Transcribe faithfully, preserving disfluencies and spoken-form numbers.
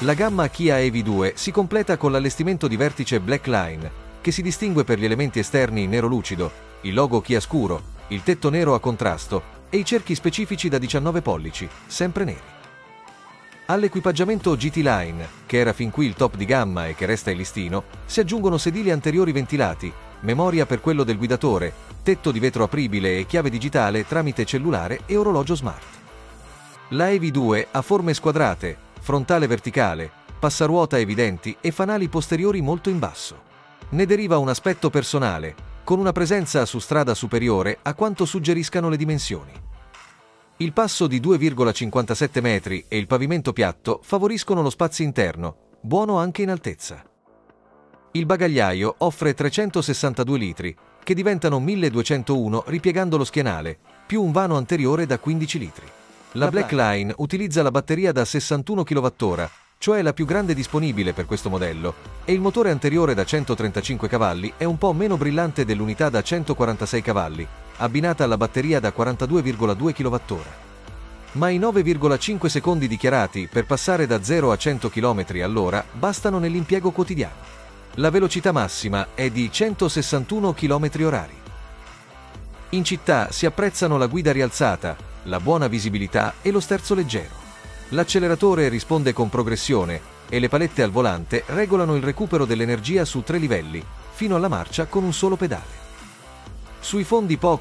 La gamma Kia E V due si completa con l'allestimento di vertice Black Line, che si distingue per gli elementi esterni nero lucido, il logo Kia scuro, il tetto nero a contrasto e i cerchi specifici da diciannove pollici, sempre neri. All'equipaggiamento G T Line, che era fin qui il top di gamma e che resta il listino, si aggiungono sedili anteriori ventilati, memoria per quello del guidatore, tetto di vetro apribile e chiave digitale tramite cellulare e orologio smart. La E V due ha forme squadrate, frontale verticale, passaruota evidenti e fanali posteriori molto in basso. Ne deriva un aspetto personale, con una presenza su strada superiore a quanto suggeriscano le dimensioni. Il passo di due virgola cinquantasette metri e il pavimento piatto favoriscono lo spazio interno, buono anche in altezza. Il bagagliaio offre trecentosessantadue litri, che diventano milleduecentouno ripiegando lo schienale, più un vano anteriore da quindici litri. La Black Line utilizza la batteria da sessantuno chilowattora, cioè la più grande disponibile per questo modello, e il motore anteriore da centotrentacinque cavalli è un po' meno brillante dell'unità da centoquarantasei cavalli, abbinata alla batteria da quarantadue virgola due chilowattora. Ma i nove virgola cinque secondi dichiarati per passare da zero a cento chilometri all'ora bastano nell'impiego quotidiano. La velocità massima è di centosessantuno chilometri orari. In città si apprezzano la guida rialzata, la buona visibilità e lo sterzo leggero. L'acceleratore risponde con progressione e le palette al volante regolano il recupero dell'energia su tre livelli, fino alla marcia con un solo pedale. Sui fondi